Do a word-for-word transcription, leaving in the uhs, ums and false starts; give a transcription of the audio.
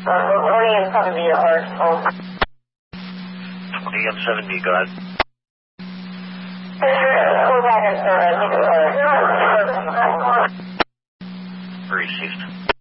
twenty M seven B, or oh. twenty M seven B, go ahead. Go back and, uh, Received.